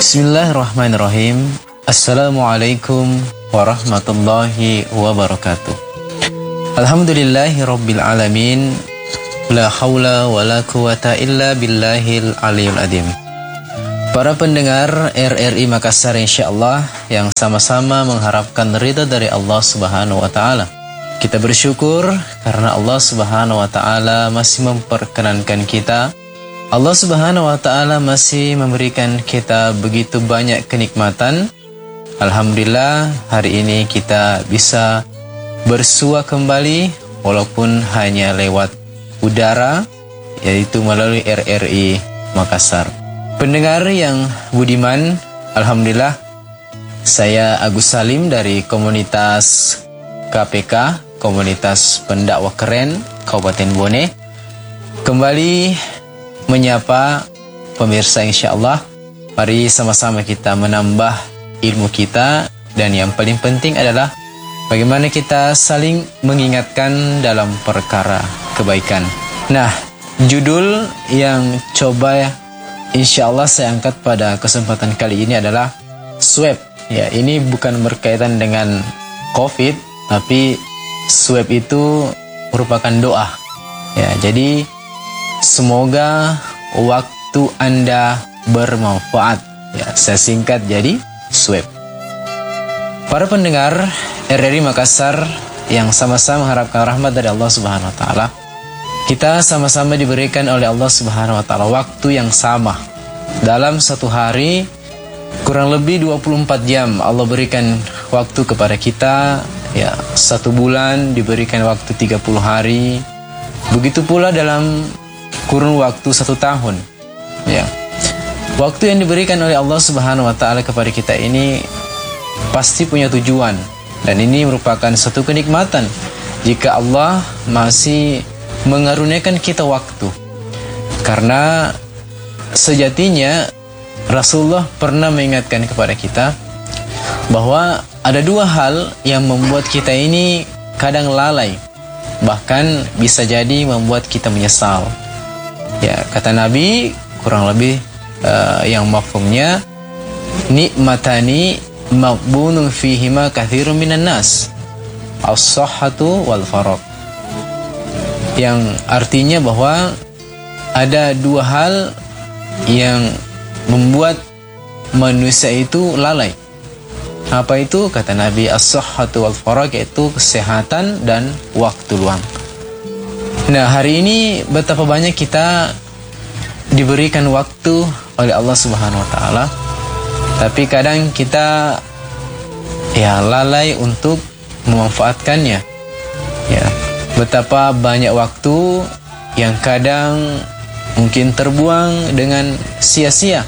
Bismillahirrahmanirrahim. Assalamualaikum warahmatullahi wabarakatuh. Alhamdulillahi rabbil alamin. La hawla wa la quwata illa billahil aliyul adim. Para pendengar RRI Makassar, insyaallah yang sama-sama mengharapkan ridha dari Allah Subhanahu wa taala. Kita bersyukur karena Allah Subhanahu wa taala masih memperkenankan kita. Allah Subhanahu wa taala masih memberikan kita begitu banyak kenikmatan. Alhamdulillah, hari ini kita bisa bersua kembali walaupun hanya lewat udara, yaitu melalui RRI Makassar. Pendengar yang budiman, alhamdulillah, saya Agus Salim dari komunitas KPK, Komunitas Pendakwah Keren Kabupaten Bone, kembali menyapa pemirsa. insyaallah. Mari sama-sama kita menambah ilmu kita, dan yang paling penting adalah bagaimana kita saling mengingatkan dalam perkara kebaikan. Nah, judul yang coba insyaallah saya angkat pada kesempatan kali ini adalah swab. Ya, ini bukan berkaitan dengan COVID, tapi swab itu merupakan doa. Ya, jadi semoga waktu Anda bermanfaat. Ya, saya singkat jadi swab. Para pendengar RRI Makassar yang sama-sama mengharapkan rahmat dari Allah Subhanahu wa taala, kita sama-sama diberikan oleh Allah Subhanahu wa taala waktu yang sama. Dalam satu hari kurang lebih 24 jam Allah berikan waktu kepada kita. Ya, satu bulan diberikan waktu 30 hari. Begitu pula dalam kurun waktu 1 tahun. Ya, waktu yang diberikan oleh Allah Subhanahu wa taala kepada kita ini pasti punya tujuan, dan ini merupakan satu kenikmatan jika Allah masih mengaruniakan kita waktu. Karena sejatinya Rasulullah pernah mengingatkan kepada kita bahwa ada 2 hal yang membuat kita ini kadang lalai, bahkan bisa jadi membuat kita menyesal. Ya, kata Nabi kurang lebih yang mafhumnya, nikmatani maqbunun fihima katsirun minan nas, as-sahhatu wal faragh. Yang artinya bahwa ada 2 hal yang membuat manusia itu lalai. Apa itu? Kata Nabi, as-sahhatu wal faragh, yaitu kesehatan dan waktu luang. Nah, hari ini betapa banyak kita diberikan waktu oleh Allah Subhanahu wa taala, tapi kadang kita lalai untuk memanfaatkannya. Ya, betapa banyak waktu yang kadang mungkin terbuang dengan sia-sia.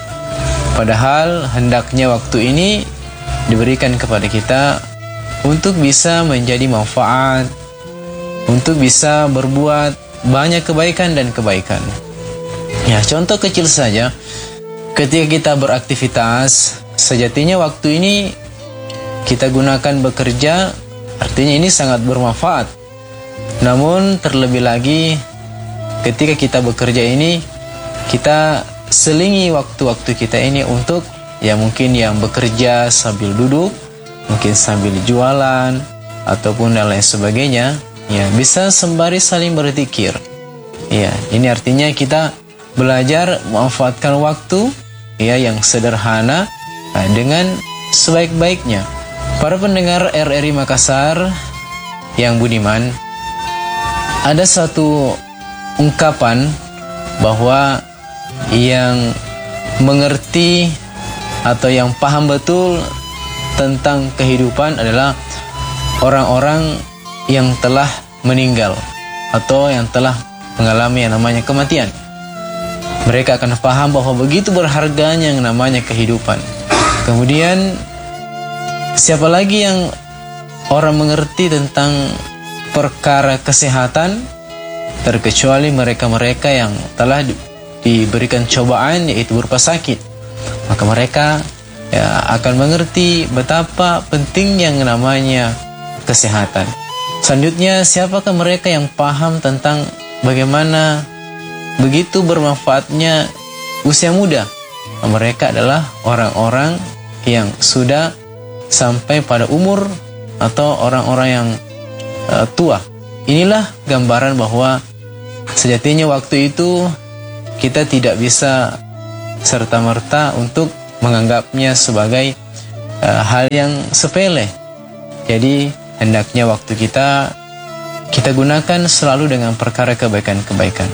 Padahal hendaknya waktu ini diberikan kepada kita untuk bisa menjadi manfaat, untuk bisa berbuat banyak kebaikan dan kebaikan. Ya, contoh kecil saja, ketika kita beraktivitas, sejatinya waktu ini kita gunakan bekerja, artinya ini sangat bermanfaat. Namun terlebih lagi ketika kita bekerja ini, kita selingi waktu-waktu kita ini untuk mungkin yang bekerja sambil duduk, mungkin sambil jualan ataupun dan lain sebagainya. Ya, bisa sembari saling berzikir. Ya, ini artinya kita belajar memanfaatkan waktu yang sederhana dengan sebaik-baiknya. Para pendengar RRI Makassar yang budiman, ada satu ungkapan bahwa yang mengerti atau yang paham betul tentang kehidupan adalah orang-orang yang telah meninggal atau yang telah mengalami yang namanya kematian. Mereka akan paham bahwa begitu berharganya yang namanya kehidupan. Kemudian siapa lagi yang orang mengerti tentang perkara kesehatan terkecuali mereka-mereka yang telah diberikan cobaan, yaitu berupa sakit. Maka mereka akan mengerti betapa pentingnya yang namanya kesehatan. Selanjutnya, siapakah mereka yang paham tentang bagaimana begitu bermanfaatnya usia muda? mereka adalah orang-orang yang sudah sampai pada umur atau orang-orang yang tua. Inilah gambaran bahwa sejatinya waktu itu kita tidak bisa serta-merta untuk menganggapnya sebagai hal yang sepele. Jadi hendaknya waktu kita gunakan selalu dengan perkara kebaikan-kebaikan.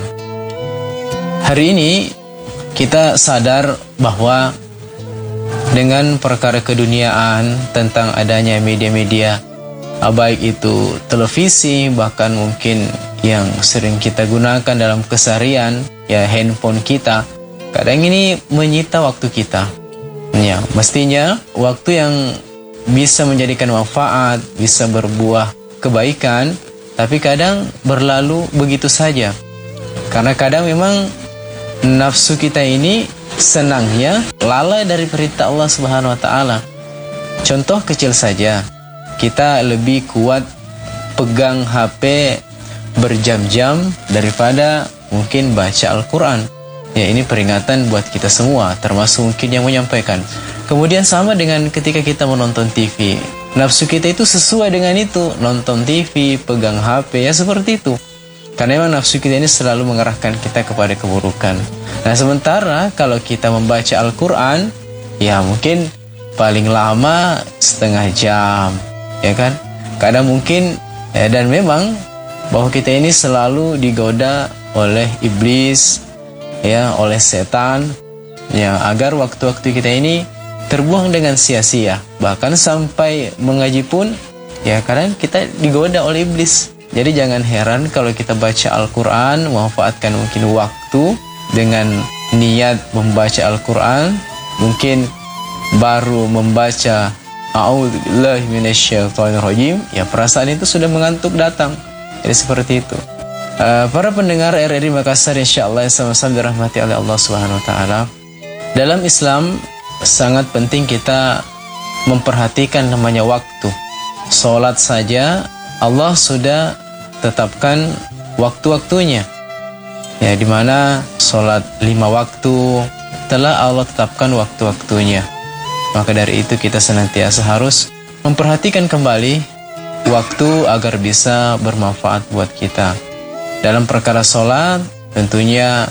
Hari ini kita sadar bahwa dengan perkara keduniaan tentang adanya media-media, baik itu televisi, bahkan mungkin yang sering kita gunakan dalam keseharian, ya handphone kita, kadang ini menyita waktu kita. Ya, mestinya waktu yang bisa menjadikan manfaat, bisa berbuah kebaikan, tapi kadang berlalu begitu saja. Karena kadang memang nafsu kita ini senangnya lalai dari perintah Allah Subhanahu wa taala. Contoh kecil saja, kita lebih kuat pegang HP berjam-jam daripada mungkin baca Al-Quran. Ya, ini peringatan buat kita semua, termasuk mungkin yang menyampaikan. Kemudian sama dengan ketika kita menonton TV, nafsu kita itu sesuai dengan itu, nonton TV, pegang HP, ya seperti itu. Karena memang nafsu kita ini selalu mengarahkan kita kepada keburukan. Nah, sementara kalau kita membaca Al-Quran, ya mungkin paling lama setengah jam, ya kan? Kadang mungkin, ya, dan memang bahwa kita ini selalu digoda oleh iblis, ya, oleh setan, ya, agar waktu-waktu kita ini terbuang dengan sia-sia. Bahkan sampai mengaji pun, ya kadang kita digoda oleh iblis. Jadi jangan heran kalau kita baca Al-Quran, memanfaatkan mungkin waktu dengan niat membaca Al-Quran, mungkin baru membaca A'udzubillahi minasyaitonirrajim, ya perasaan itu sudah mengantuk datang. Jadi seperti itu. Para pendengar RRI Makassar, insyaallah sama-sama dirahmati oleh Allah Subhanahu wa taala. Dalam Islam sangat penting kita memperhatikan namanya waktu. Salat saja Allah sudah tetapkan waktu-waktunya. Ya, di mana salat 5 waktu telah Allah tetapkan waktu-waktunya. Maka dari itu kita senantiasa harus memperhatikan kembali waktu agar bisa bermanfaat buat kita. Dalam perkara sholat, tentunya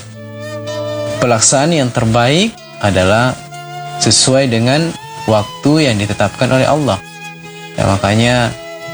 pelaksanaan yang terbaik adalah sesuai dengan waktu yang ditetapkan oleh Allah. Ya, makanya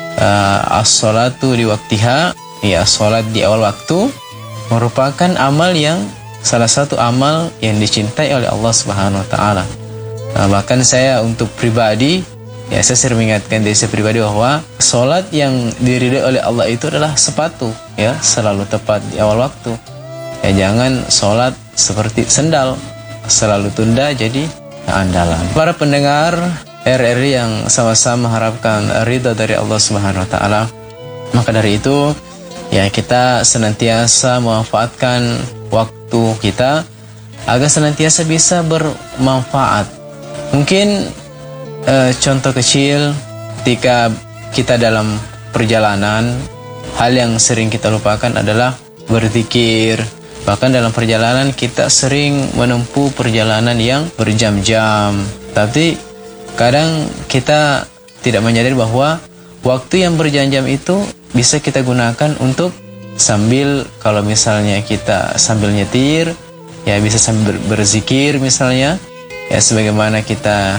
as-sholatu di waktiha, ya sholat di awal waktu, merupakan amal yang salah satu amal yang dicintai oleh Allah Subhanahu wa taala. Bahkan saya untuk pribadi, ya saya sering mengingatkan diri saya pribadi bahwa sholat yang diridhai oleh Allah itu adalah sepatu, ya selalu tepat di awal waktu. Ya jangan sholat seperti sendal, selalu tunda jadi andalan. Para pendengar RRI yang sama-sama mengharapkan ridha dari Allah Subhanahu wa taala, maka dari itu ya kita senantiasa memanfaatkan waktu kita agar senantiasa bisa bermanfaat. Mungkin contoh kecil, ketika kita dalam perjalanan, hal yang sering kita lupakan adalah berzikir. Bahkan dalam perjalanan kita sering menempuh perjalanan yang berjam-jam, tapi kadang kita tidak menyadari bahwa waktu yang berjam-jam itu bisa kita gunakan untuk sambil, kalau misalnya kita sambil nyetir, ya bisa sambil berzikir misalnya, ya sebagaimana kita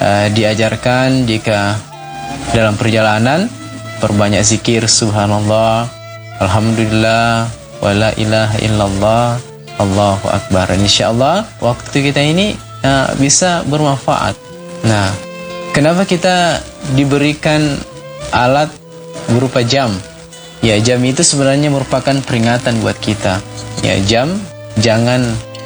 diajarkan jika dalam perjalanan perbanyak zikir subhanallah, alhamdulillah, wala ilaha illallah, Allahu akbar. Insyaallah waktu kita ini bisa bermanfaat. Nah, kenapa kita diberikan alat berupa jam? Ya, jam itu sebenarnya merupakan peringatan buat kita. Ya, jam, jangan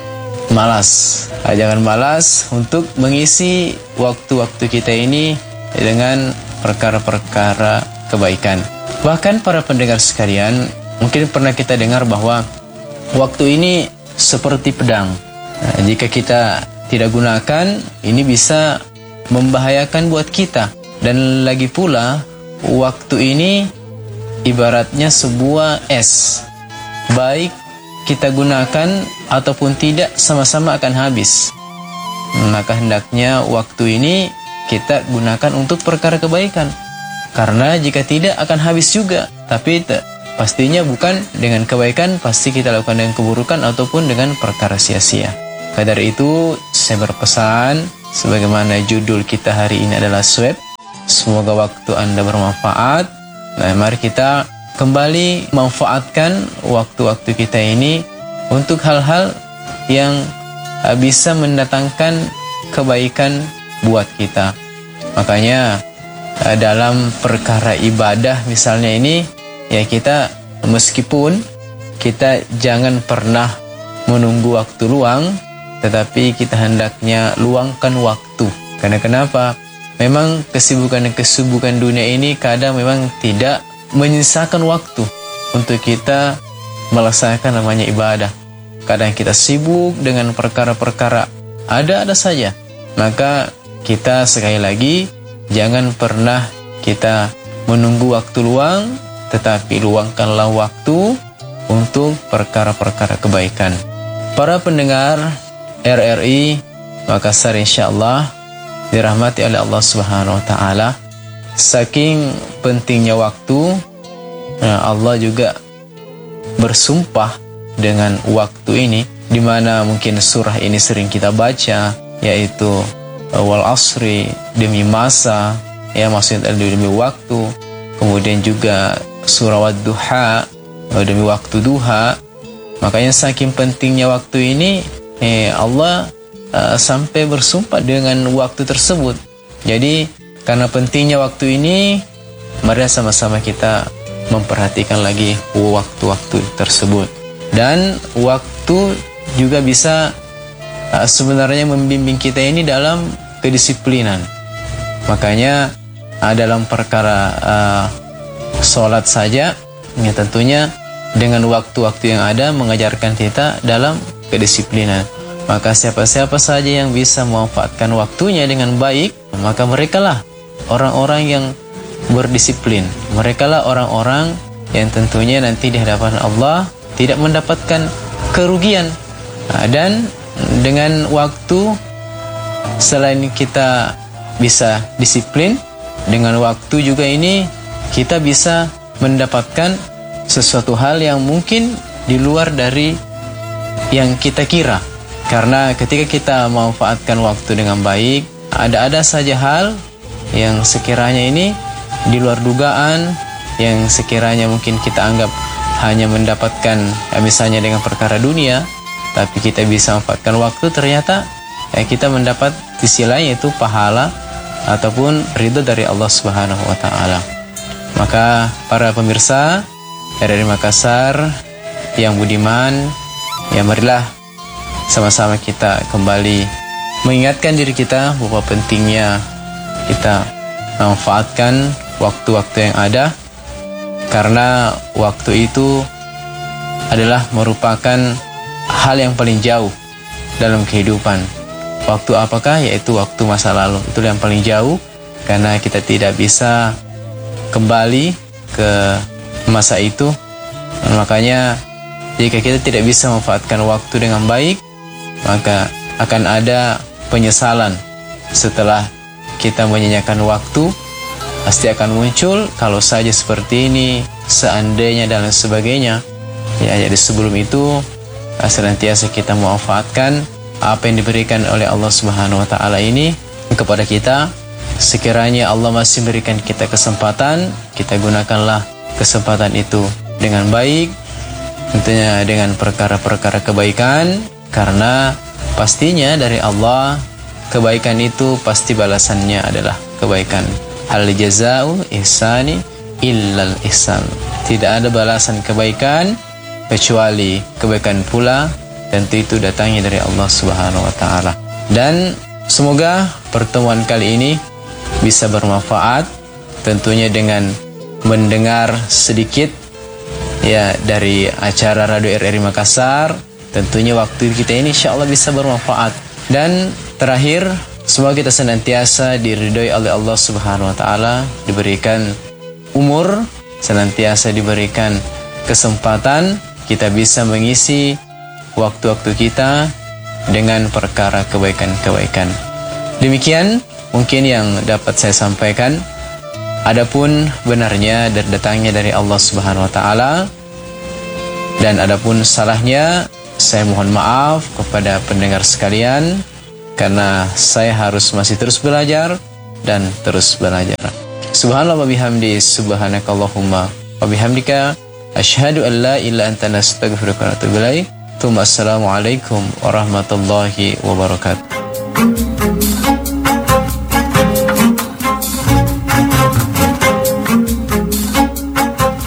malas. Jangan malas untuk mengisi waktu-waktu kita ini dengan perkara-perkara kebaikan. Bahkan para pendengar sekalian, mungkin pernah kita dengar bahwa waktu ini seperti pedang. Nah, jika kita tidak gunakan, ini bisa membahayakan buat kita. Dan lagi pula, waktu ini ibaratnya sebuah es. Baik kita gunakan ataupun tidak, sama-sama akan habis. maka hendaknya waktu ini kita gunakan untuk perkara kebaikan. Karena jika tidak akan habis juga. Tapi pastinya bukan dengan kebaikan, pasti kita lakukan dengan keburukan ataupun dengan perkara sia-sia. Maka dari itu saya berpesan, sebagaimana judul kita hari ini adalah swab. Semoga waktu Anda bermanfaat. Nah, mari kita kembali manfaatkan waktu-waktu kita ini untuk hal-hal yang bisa mendatangkan kebaikan buat kita. Makanya dalam perkara ibadah misalnya ini, ya kita meskipun kita jangan pernah menunggu waktu luang, tetapi kita hendaknya luangkan waktu. Karena kenapa? Memang kesibukan dunia ini kadang memang tidak menyisakan waktu untuk kita melaksanakan namanya ibadah. Kadang kita sibuk dengan perkara-perkara ada saja. Maka kita sekali lagi jangan pernah kita menunggu waktu luang, tetapi luangkanlah waktu untuk perkara-perkara kebaikan. Para pendengar RRI Makassar, insyaallah dirahmati oleh Allah Subhanahu wa taala. Saking pentingnya waktu, Allah juga bersumpah dengan waktu ini, di mana mungkin surah ini sering kita baca, yaitu wal asri, demi masa, ya maksudnya demi waktu. Kemudian juga surah wad-duha, demi waktu duha. Makanya saking pentingnya waktu ini, Allah sampai bersumpah dengan waktu tersebut. Jadi karena pentingnya waktu ini, mari sama-sama kita memperhatikan lagi waktu-waktu tersebut. Dan waktu juga bisa sebenarnya membimbing kita ini dalam kedisiplinan. Makanya dalam perkara sholat saja, ya tentunya dengan waktu-waktu yang ada mengajarkan kita dalam kedisiplinan. Maka siapa-siapa saja yang bisa memanfaatkan waktunya dengan baik, maka merekalah orang-orang yang berdisiplin. Merekalah orang-orang yang tentunya nanti di hadapan Allah tidak mendapatkan kerugian. Dan dengan waktu, selain kita bisa disiplin, dengan waktu juga ini kita bisa mendapatkan sesuatu hal yang mungkin di luar dari yang kita kira. Karena ketika kita memanfaatkan waktu dengan baik, ada saja hal yang sekiranya ini di luar dugaan, yang sekiranya mungkin kita anggap hanya mendapatkan misalnya dengan perkara dunia, tapi kita bisa manfaatkan waktu, ternyata kita mendapat sisi lain, yaitu pahala ataupun ridho dari Allah Subhanahu wa taala. Maka para pemirsa dari Makassar yang budiman, ya marilah sama-sama kita kembali mengingatkan diri kita bahwa pentingnya kita memanfaatkan waktu-waktu yang ada. Karena waktu itu adalah merupakan hal yang paling jauh dalam kehidupan. Waktu apakah? Yaitu waktu masa lalu. Itu yang paling jauh, karena kita tidak bisa kembali ke masa itu. Makanya jika kita tidak bisa memanfaatkan waktu dengan baik, maka akan ada penyesalan setelah kita menyanyiakan waktu. Pasti akan muncul, kalau saja seperti ini, seandainya dan lain sebagainya. Ya, jadi sebelum itu senantiasa kita memanfaatkan apa yang diberikan oleh Allah Subhanahu wa taala ini kepada kita. Sekiranya Allah masih berikan kita kesempatan, kita gunakanlah kesempatan itu dengan baik, tentunya dengan perkara-perkara kebaikan, karena pastinya dari Allah kebaikan itu pasti balasannya adalah kebaikan. Hal jazau ihsani illal ihsan. Tidak ada balasan kebaikan kecuali kebaikan pula, tentu itu datangnya dari Allah Subhanahu wa taala. Dan semoga pertemuan kali ini bisa bermanfaat, tentunya dengan mendengar sedikit ya dari acara Radio RRI Makassar. Tentunya waktu kita ini insyaallah bisa bermanfaat. Dan terakhir, semoga kita senantiasa diridhoi oleh Allah Subhanahu wa taala, diberikan umur, senantiasa diberikan kesempatan, kita bisa mengisi waktu-waktu kita dengan perkara kebaikan-kebaikan. Demikian mungkin yang dapat saya sampaikan. Adapun benarnya dan datangnya dari Allah Subhanahu wa taala, dan adapun salahnya saya mohon maaf kepada pendengar sekalian, karena saya harus masih terus belajar dan terus belajar. Subhanallah wa bihamdi, subhanakallahumma wa bihamdika, asyhadu an la ilaha illa anta, astaghfiruka wa atubu ilaik. Assalamualaikum warahmatullahi wabarakatuh.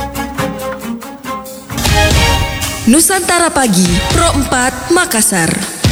Nusantara Pagi, Pro 4 Makassar.